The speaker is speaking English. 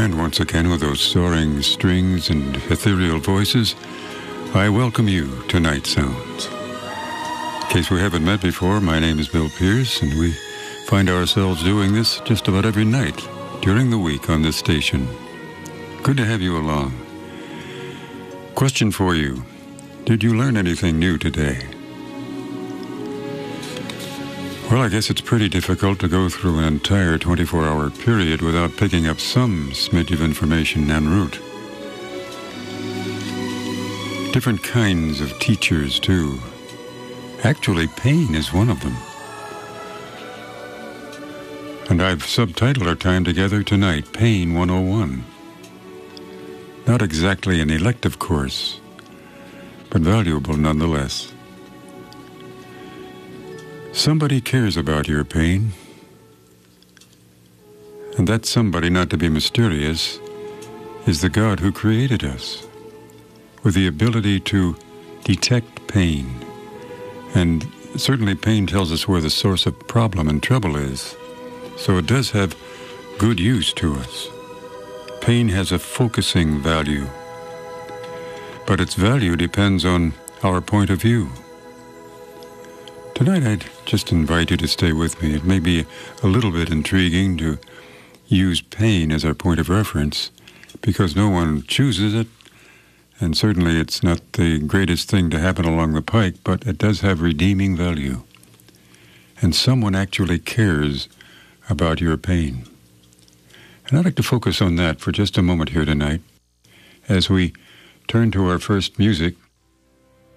And once again, with those soaring strings and ethereal voices, I welcome you to Night Sounds. In case we haven't met before, my name is Bill Pierce, and we find ourselves doing this just about every night during the week on this station. Good to have you along. Question for you. Did you learn anything new today? Well, I guess it's pretty difficult to go through an entire 24-hour period without picking up some smidge of information en route. Different kinds of teachers, too. Actually, pain is one of them. And I've subtitled our time together tonight, Pain 101. Not exactly an elective course, but valuable nonetheless. Somebody cares about your pain, and that somebody, not to be mysterious, is the God who created us, with the ability to detect pain. And certainly pain tells us where the source of problem and trouble is, so it does have good use to us. Pain has a focusing value, but its value depends on our point of view. Tonight I'd just invite you to stay with me. It may be a little bit intriguing to use pain as our point of reference, because no one chooses it, and certainly it's not the greatest thing to happen along the pike, but it does have redeeming value. And someone actually cares about your pain. And I'd like to focus on that for just a moment here tonight, as we turn to our first music